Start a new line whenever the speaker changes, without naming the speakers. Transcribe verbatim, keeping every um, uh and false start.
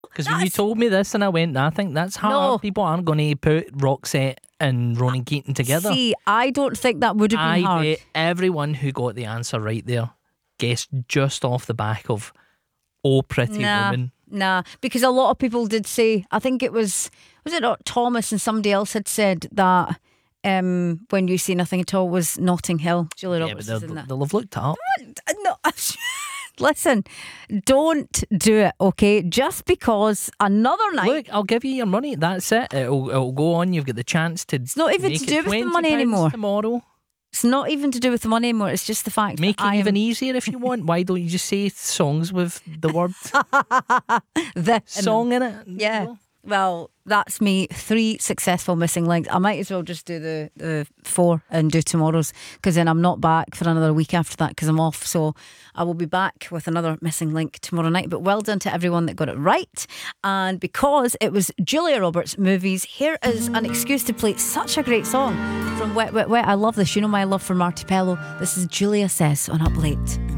Because when you told me this and I went, I think that's hard.
No.
People aren't going to put Roxette and Ronan Keating together.
See, I don't think that would have been
I
hard.
bet everyone who got the answer right there guessed just off the back of Oh Pretty
Nah.
Woman.
Nah, because a lot of people did say, I think it was, was it not Thomas and somebody else had said that um, When You See Nothing at All was Notting Hill. Julia
Yeah,
Roberts
but
is in
they'll,
that.
they'll have looked it up.
No, listen, don't do it, okay? Just because another night.
Look, I'll give you your money. That's it. It'll, it'll go on. You've got the chance to. It's
not even to do with the money anymore.
Tomorrow.
It's not even to do with the money anymore. It's just the fact
Make
that
it
I
even
am
easier if you want. Why don't you just say songs with the word
the
song in it?
Yeah. Well, that's me. Three successful missing links. I might as well just do the, the four and do tomorrow's, because then I'm not back for another week after that because I'm off. So I will be back with another missing link tomorrow night. But well done to everyone that got it right. And because it was Julia Roberts movies, here is an excuse to play such a great song from Wet Wet Wet. I love this. You know my love for Marty Pello. This is Julia Says on Up Late.